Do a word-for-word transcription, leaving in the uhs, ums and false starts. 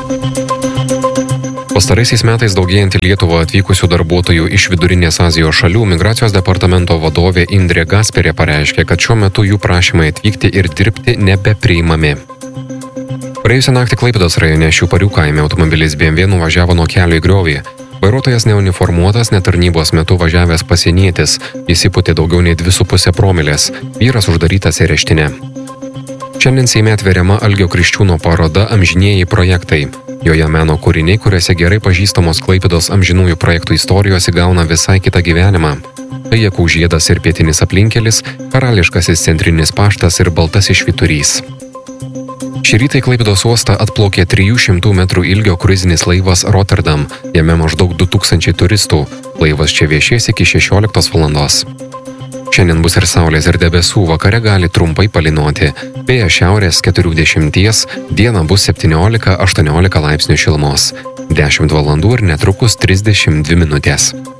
Pastaraisiais metais daugėjant į Lietuvą atvykusių darbuotojų iš Vidurinės Azijos šalių, migracijos departamento vadovė Indrė Gasperė pareiškė, kad šiuo metu jų prašymai atvykti ir dirbti nebepriimami. Praėjusią naktį Klaipėdos rajone Šiuparių kaime automobilis B M W nuvažiavo nuo kelio į griovį. Vairuotojas neuniformuotas, netarnybos metu važiavęs pasienietis, įsipūtė daugiau nei dvi su pusė promilės, vyras uždarytas areštinė. Šiandien Seime atveriama Algio Kriščiūno paroda Amžinieji projektai. Joje meno kūriniai, kuriuose gerai pažįstamos Klaipėdos amžinųjų projektų istorijos įgauna visai kitą gyvenimą. Tai Jakų žiedas ir pietinis aplinkelis, karališkasis centrinis paštas ir baltasis švyturys. Šį rytą į Klaipėdos uostą atplaukė trijų šimtų metrų ilgio kruizinis laivas Rotterdam, jame maždaug du tūkstančiai turistų. Laivas čia viešės iki šešioliktos valandos. Šiandien bus ir saulės ir debesų, vakare gali trumpai palynuoti. Vėjas šiaurės keturių dešimties, dieną bus septyniolika aštuoniolika laipsnių šilumos. dešimt valandų ir netrukus trisdešimt dvi minutės.